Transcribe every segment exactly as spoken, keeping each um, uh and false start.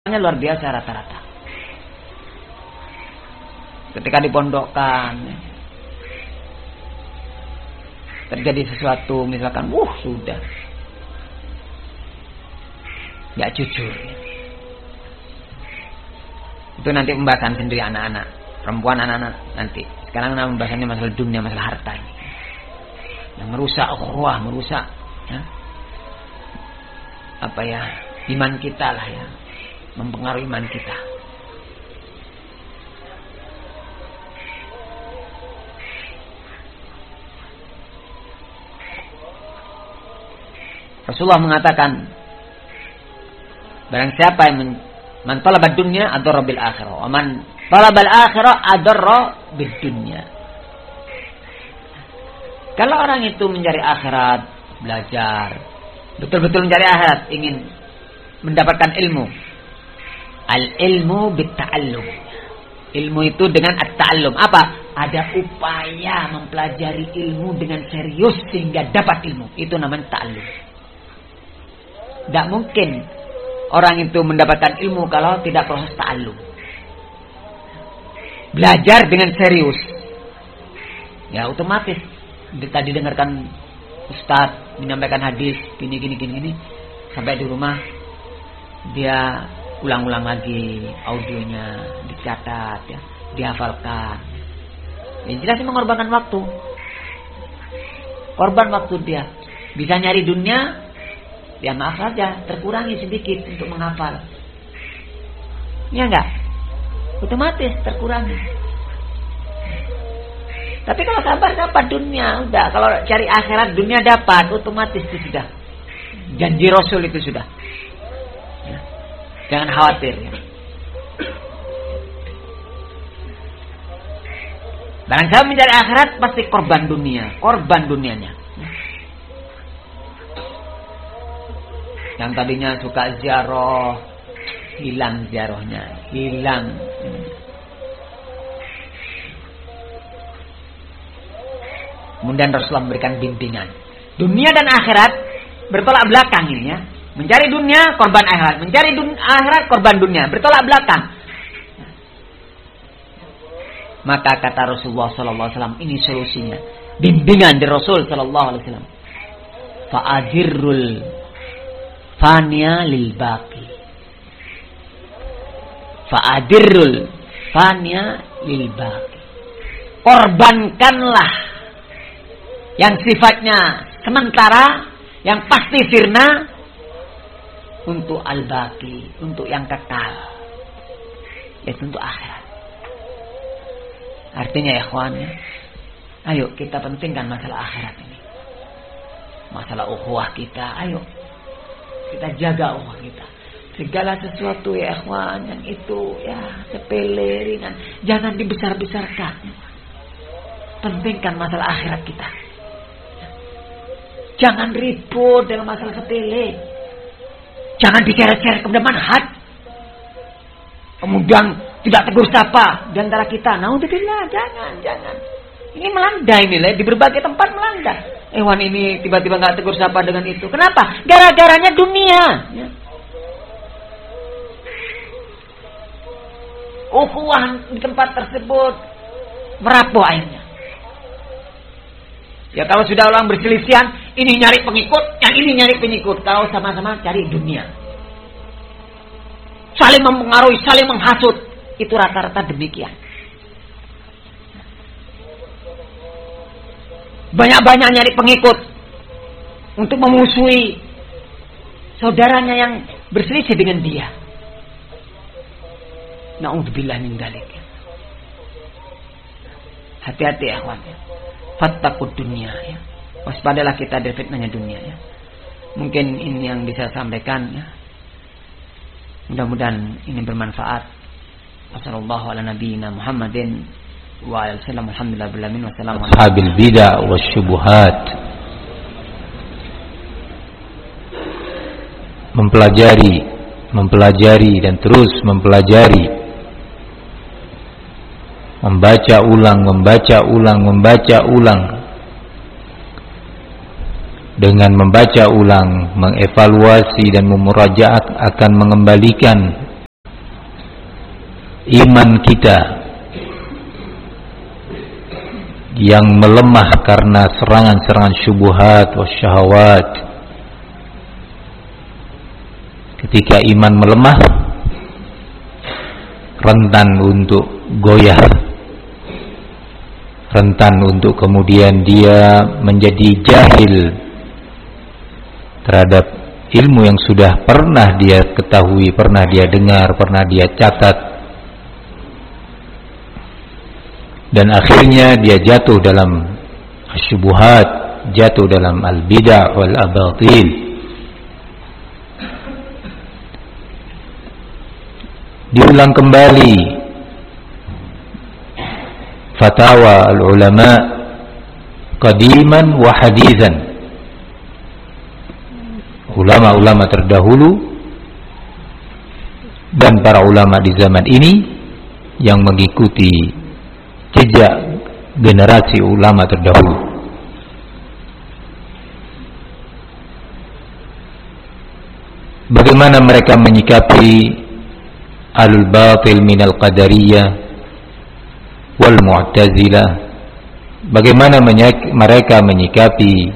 luar biasa rata-rata. Ketika dipondokkan terjadi sesuatu, misalkan, wuh sudah nggak jujur. Itu nanti pembahasan sendiri anak-anak, perempuan anak-anak nanti. Sekarang pembahasannya masalah dunia, masalah harta ini. Yang merusak ukhuwah, merusak ya, apa ya, iman kita lah ya, mempengaruhi iman kita. Rasulullah mengatakan, barang siapa yang men, man talaba dunya adarra bil akhirah, wa man talaba al akhirah adarra bid dunya. Kalau orang itu mencari akhirat, belajar, betul-betul mencari akhirat, ingin mendapatkan ilmu. Al ilmu bit ta'allum. Ilmu itu dengan at-ta'allum. Apa? Ada upaya mempelajari ilmu dengan serius sehingga dapat ilmu. Itu namanya ta'allum. Tidak mungkin orang itu mendapatkan ilmu kalau tidak proses ta'allum. Belajar dengan serius. Ya otomatis. Tadi dengarkan Ustadz menyampaikan hadis gini gini gini gini. Sampai di rumah dia ulang-ulang lagi audionya, dicatat ya, dihafalkan. Yang jelas mengorbankan waktu. Korban waktu dia. Bisa nyari dunia, ya maaf saja, terkurangi sedikit untuk menghafal. Ya enggak? Otomatis terkurangi. Tapi kalau sabar dapat dunia, udah. Kalau cari akhirat dunia dapat, otomatis itu sudah. Janji Rasul itu sudah. Ya. Jangan khawatir. Ya. Barang siapa mencari akhirat pasti korban dunia, korban dunianya. Yang tadinya suka ziarah, hilang ziarahnya, hilang. Kemudian Rasulullah memberikan bimbingan. Dunia dan akhirat bertolak belakang ini ya. Mencari dunia, korban akhirat. Mencari dunia, akhirat, korban dunia. Bertolak belakang. Maka kata Rasulullah sallallahu alaihi wasallam, ini solusinya. Bimbingan dari Rasul sallallahu alaihi wasallam. Fa'adirrul fania lil baqi. Fa'adirrul fania lil baqi. Korbankanlah yang sifatnya sementara, yang pasti sirna, untuk al-baqi, untuk yang kekal, yaitu untuk akhirat. Artinya ya ikhwan, ayo kita pentingkan masalah akhirat ini, masalah ukhuwah kita. Ayo kita jaga ukhuwah kita. Segala sesuatu ya ikhwan yang itu ya sepele ringan, jangan dibesar-besarkan. Pentingkan masalah akhirat kita. Jangan ribut dalam masalah sepele. Jangan diseret-seret kepada manhaj. Kemudian tidak tegur sapa di antara kita. Naudzubillah, jangan, jangan. Ini melanda ini lah, di berbagai tempat melanda. Ewan ini tiba-tiba nggak tegur sapa dengan itu. Kenapa? Gara-garanya dunia. Ya. Ukhuwah di tempat tersebut merapuh akhirnya. Ya kalau sudah orang berselisihan, ini nyari pengikut, yang ini nyari pengikut. Kalau sama-sama cari dunia, saling mempengaruhi, saling menghasut. Itu rata-rata demikian. Banyak-banyak nyari pengikut untuk memusuhi saudaranya yang berselisih dengan dia. Na'udzubillah min dzalik. Hati-hati ya kawan. Fattaqud dunia ya. Waspadalah kita dari fitnahnya dunia ya. Mungkin ini yang bisa saya sampaikan ya. Mudah-mudahan ini bermanfaat. Wassallallahu ala nabiyyina Muhammadin wa alihi wasallam. Alhamdulillah bil alamin. Wassalamu alaikum ashabil bid'ah wasyubuhat. Mempelajari, mempelajari dan terus mempelajari. Membaca ulang, membaca ulang, membaca ulang. Dengan membaca ulang, mengevaluasi dan memurajaat akan mengembalikan iman kita yang melemah karena serangan-serangan syubhat wa syahawat. Ketika iman melemah, rentan untuk goyah, rentan untuk kemudian dia menjadi jahil terhadap ilmu yang sudah pernah dia ketahui, pernah dia dengar, pernah dia catat, dan akhirnya dia jatuh dalam syubhat, jatuh dalam al-bid'ah wal abatil. Diulang kembali fatwa al-ulama qadiman wa hadithan, ulama-ulama terdahulu dan para ulama di zaman ini yang mengikuti jejak generasi ulama terdahulu. Bagaimana mereka menyikapi alul batil minal qadariyah wal mu'tazilah, bagaimana mereka menyikapi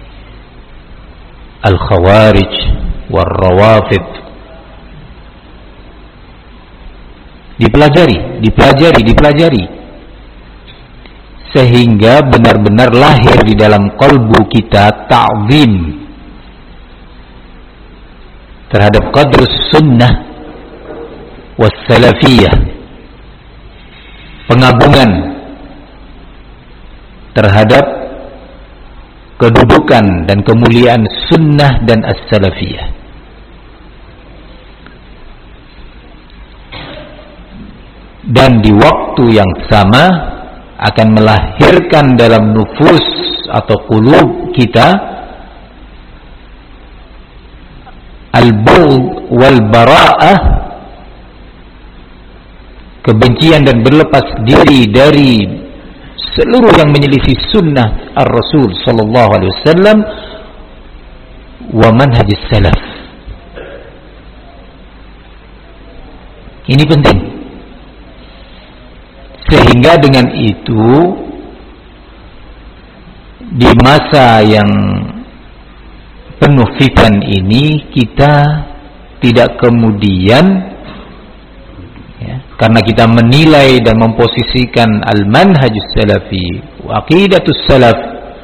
al khawarij wal rawafid. Dipelajari, dipelajari, dipelajari sehingga benar-benar lahir di dalam qalbu kita ta'zim terhadap qadrus sunnah wassalafiyah, pengagungan terhadap kedudukan dan kemuliaan sunnah dan as-salafiyah. Dan di waktu yang sama akan melahirkan dalam nufus atau qulub kita al-bughd wal bara'ah, kebencian dan berlepas diri dari seluruh yang menyelisih sunnah ar-Rasul sallallahu alaihi wasallam wa manhajis salaf. Ini penting. Sehingga dengan itu di masa yang penuh fitan ini kita tidak kemudian, karena kita menilai dan memposisikan al-manhajus salafi wa aqidatus salaf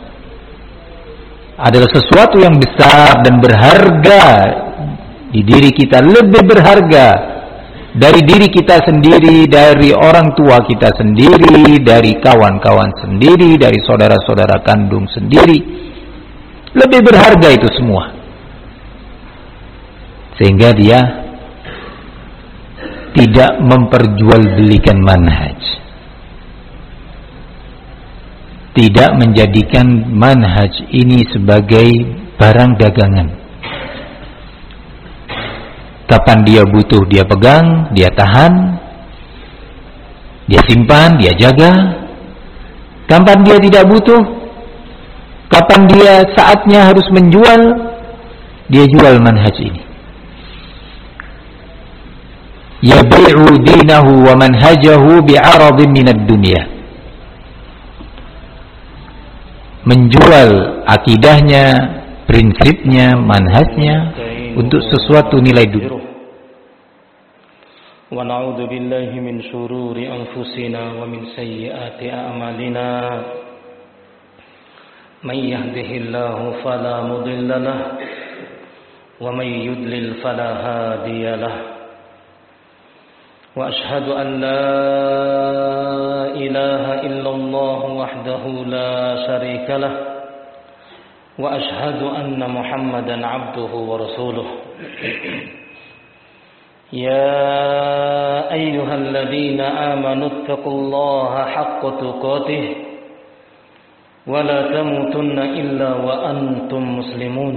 adalah sesuatu yang besar dan berharga di diri kita, lebih berharga dari diri kita sendiri, dari orang tua kita sendiri, dari kawan-kawan sendiri, dari saudara-saudara kandung sendiri. Lebih berharga itu semua, sehingga dia tidak memperjualbelikan manhaj, tidak menjadikan manhaj ini sebagai barang dagangan. Kapan dia butuh dia pegang, dia tahan, dia simpan, dia jaga. Kapan dia tidak butuh, kapan dia saatnya harus menjual, dia jual manhaj ini. Yabi'u dinahu wa manhajahu bi'aradin minad dunya, menjual akidahnya, prinsipnya, manhajnya untuk sesuatu nilai dunia. Wa na'udzu billahi min shururi anfusina wa min sayyiati a'malina. May yahdihillahu fala mudilla lahu wa may yudlil fala hadiya lahu. وأشهد أن لا إله إلا الله وحده لا شريك له وأشهد أن محمدا عبده ورسوله. يا أيها الذين آمنوا اتقوا الله حق تقاته ولا تموتن إلا وأنتم مسلمون.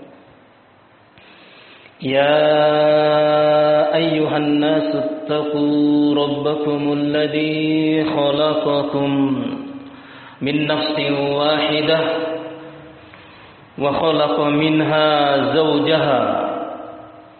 يا أيها الناس اتقوا ربكم الذي خلقكم من نفس واحدة وخلق منها زوجها